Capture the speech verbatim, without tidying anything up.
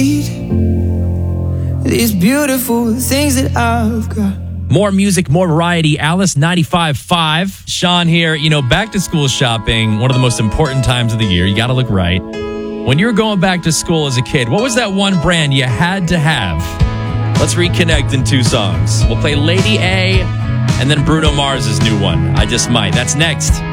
These beautiful things that I've got. More music, more variety. Alice ninety-five point five. Sean here. You know, back to school shopping, one of the most important times of the year. You got to look right. When you were going back to school as a kid, what was that one brand you had to have? Let's reconnect in two songs. We'll play Lady A and then Bruno Mars's new one, I Just Might. That's next.